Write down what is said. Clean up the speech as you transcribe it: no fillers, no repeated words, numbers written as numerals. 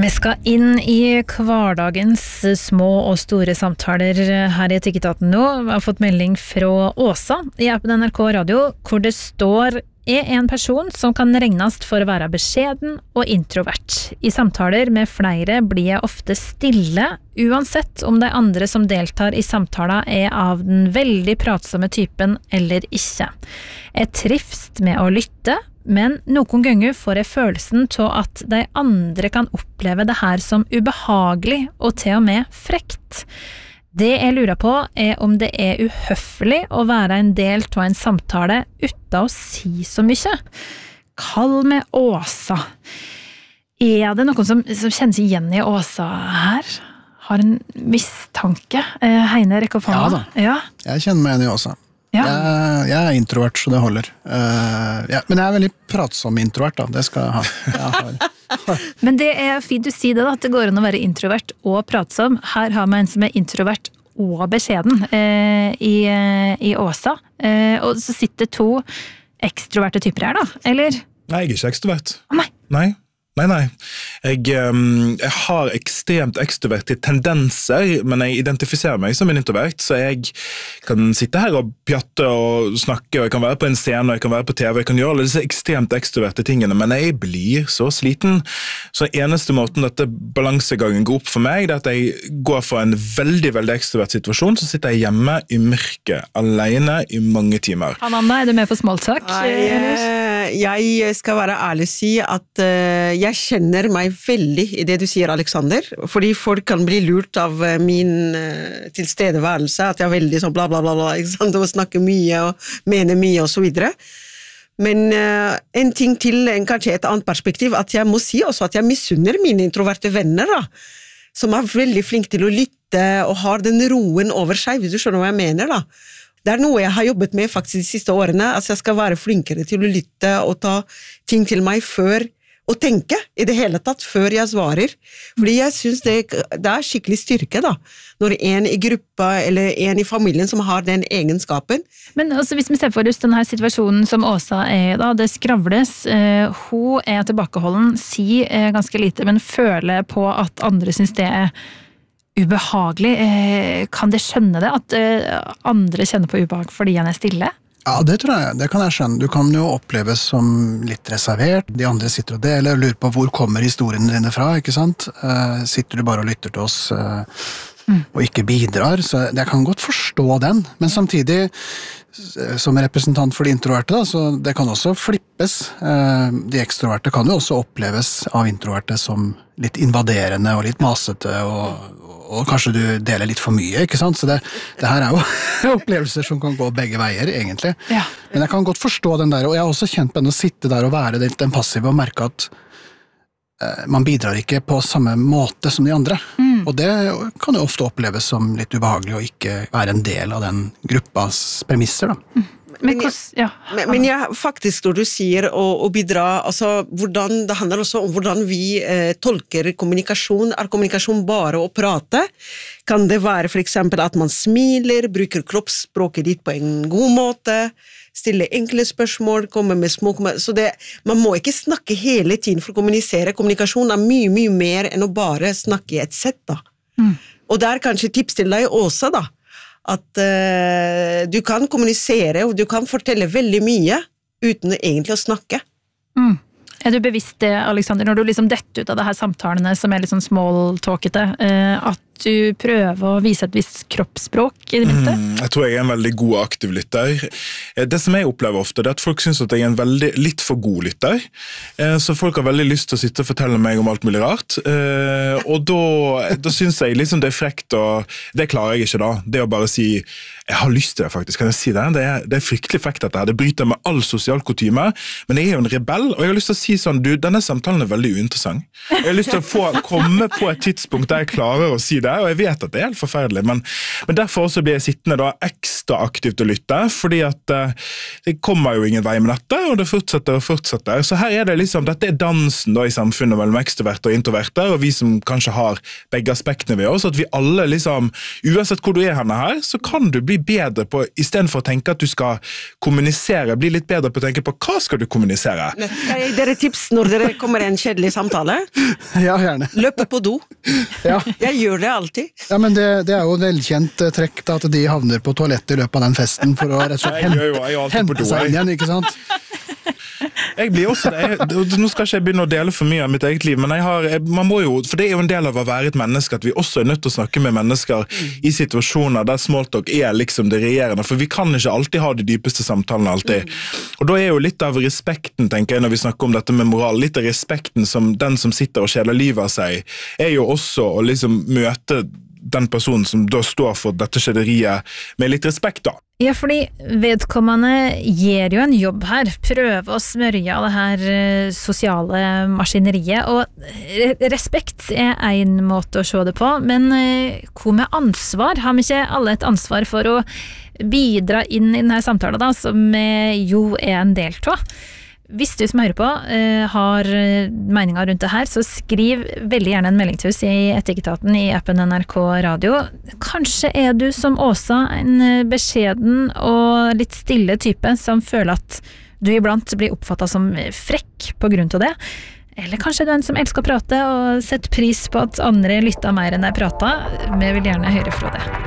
Vi skal inn i hverdagens små og store samtaler her i Etikketaten nå. Vi har fått melding fra Åsa i appen NRK Radio, hvor det står en person som kan regnes for å være beskjeden og introvert. I samtaler med flere blir jeg ofte stille, uansett om de andre som deltar i samtalen av den veldig pratsomme typen eller ikke. Jeg trives med å lytte, men noen ganger får jeg følelsen til at de andre kan oppleve det her som ubehagelig og til og med frekt. Det jeg lurer på om det uhøflig å være en del av en samtale uten å si så mye. Kall meg Åsa. Det noen som kjenner seg igjen i Åsa her? Har en mistanke? Heine, rekk opp hånda. Ja da, jeg kjenner meg igjen i Åsa. Ja. Jeg introvert, så det holder. Men jeg veldig pratsom introvert, da. Det skal jeg ha. Men det fint du sier det, da, at det går an å være introvert og pratsom. Her har man en som introvert og beskjeden i Åsa. Og så sitter to ekstroverte typer her, da, eller? Nei, jeg ikke ekstrovert. Nei. Nei. Jeg har ekstremt ekstrovertige tendenser, men jeg identifiserer meg som en introvert, så jeg kan sitte her og pjatte og snakke, og jeg kan være på en scene, og jeg kan være på TV, jeg kan gjøre alle disse ekstremt ekstroverte tingene, men jeg blir så sliten. Så eneste måten dette balansegangen går opp for meg, det at jeg går fra en veldig, veldig ekstrovert situasjon, så sitter jeg hjemme i mørket, alene i mange timer. Ananda, du med på smalltalk? Jeg skal være ærlig og si at jeg kjenner meg veldig i det du sier, Alexander, fordi folk kan bli lurt av min tilstedeværelse, at jeg veldig sånn bla bla bla, ikke sant? Og snakker mye og mener mye og så videre. Men en ting til, kanskje et annet perspektiv, at jeg må si også at jeg misunner mine introverte venner, da, som veldig flinke til å lytte og har den roen over seg, hvis du skjønner hva jeg mener, da. Det noe jeg har jobbet med faktisk de siste årene, at jeg skal være flinkere til å lytte og ta ting til meg før, og tenke i det hele tatt før jeg svarer. Fordi jeg synes det skikkelig styrke da, når en i gruppa eller en i familien som har den egenskapen. Men altså, hvis vi ser for oss denne situasjonen som Åsa da, det skravles, hun tilbakeholden, sier ganske lite, men føler på at andre synes det ubehagelig. Kan det skjønne det, at andre kjenner på ubehag fordi han stille? Ja, det tror jeg. Det kan jeg skjønne. Du kan jo oppleves som litt reservert. De andre sitter og deler og lurer på hvor kommer historiene dine fra, ikke sant? Sitter du bare og lytter til oss og ikke bidrar? Så jeg kan godt forstå den. Men samtidig, som representant for de introverte, da, så det kan også flippes. De ekstroverte kan jo også oppleves av introverte som litt invaderende og litt masete og kanskje du deler litt for mye, ikke sant? Så det her jo opplevelser som kan gå begge veier, egentlig. Ja. Men jeg kan godt forstå den der, og jeg har også kjent på den å sitte der og være den passive og merke at man bidrar ikke på samme måte som de andre. Og det kan jo ofte oppleves som litt ubehagelig å ikke være en del av den gruppas premisser, da. Men faktisk når du sier å bidra, altså det handler også om hvordan vi tolker kommunikasjon. Kommunikasjon bare å prate? Kan det være for eksempel at man smiler, bruker kroppsspråket ditt på en god måte, stille enkle spørsmål, komme med små så man må ikke snakke hele tiden for å kommunisere. Kommunikasjon mye, mye mer enn å bare snakke i et sett da. Og der kanskje tips til deg også da, at du kan kommunisere og du kan fortelle veldig mye uten egentlig å snakke. Du bevisst det, Alexander, når du liksom detter ut av det her samtalene som litt sånn small-talkete, at du prøver å vise et visst kroppsspråk i det minste? Jeg tror jeg en veldig god aktiv lytter. Det som jeg opplever ofte, det at folk synes at jeg en litt for god lytter. Så folk har veldig lyst til å sitte og fortelle meg om alt mulig rart. Og da synes jeg liksom det frekt, og det klarer jeg ikke da. Det å bare si, jeg har lyst til det faktisk, kan jeg si det? Det fryktelig frekt dette her. Det bryter med all sosial kutyme, men jeg jo en rebell, og jeg har lyst til å si sånn, denne samtalen veldig uinteressant. Jeg har lyst til å komme på et tidspunkt der jeg klarer å si det, og jeg vet at det helt forferdelig, men derfor også blir jeg sittende da ekstra aktivt å lytte, fordi at det kommer jo ingen vei med dette, og det fortsetter og fortsetter. Så her det liksom, dette dansen da i samfunnet mellom ekstroverte og introverter, og vi som kanskje har begge aspektene ved oss, at vi alle liksom, uansett hvor du henne her, så kan du bli bedre på, i stedet for å tenke at du skal kommunisere, bli litt bedre på å tenke på hva skal du kommunisere. Skal jeg dere tips når dere kommer i en kjedelig samtale? Ja, gjerne. Løpe på do. Ja. Jeg gjør det alltid. Ja, men det jo velkjent trekk da, at de havner på toalettet i løpet av den festen for å rett og slett hente seg inn igjen, ikke sant? Jeg blir også nå skal ikke jeg begynne å dele for mye av mitt eget liv, men man må jo, for det jo en del av å være et menneske, at vi også nødt til å snakke med mennesker i situasjoner der smalltalk liksom det regjerende, for vi kan ikke alltid ha de dypeste samtalene alltid. Og da jo litt av respekten, tenker jeg, når vi snakker om dette med moral, litt av respekten som den som sitter og kjeler livet av seg, jo også å liksom møte den personen som da står for dette kjederiet med litt respekt da. Ja, fordi vedkommende gir jo en jobb her, prøve å smørje av det her sosiale maskineriet, og respekt en måte å se det på, men hva med ansvar? Har vi ikke alle et ansvar for å bidra inn i denne samtalen da, som jo en del av? Hvis du som hører på har meninger rundt det her, så skriv veldig gjerne en melding til oss i Etikketaten i appen NRK Radio. Kanskje du som Åsa en beskjeden og litt stille type som føler at du iblant blir oppfattet som frekk på grunn av det. Eller kanskje du en som elsker å prate og setter pris på at andre lytter mer enn de prater. Vi vil gjerne høre fra det.